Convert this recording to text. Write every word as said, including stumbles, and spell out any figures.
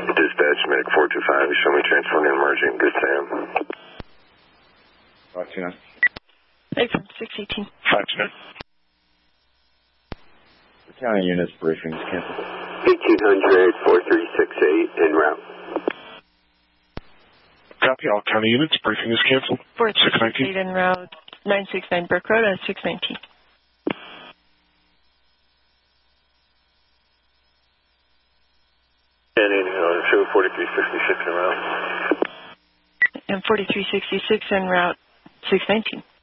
Dispatch, Medic four two five, show me transport and emerging. Good Sam. five two nine. Hey, from six eighteen. five two nine. The county units briefing is canceled. eighteen hundred, four three six eight, en route. Copy, all county units, briefing is canceled. four six nineteen. eight en route, nine six nine Brook Road at six nineteen. And uh, show forty-three sixty-six en route. And forty-three sixty-six en route, six nineteen.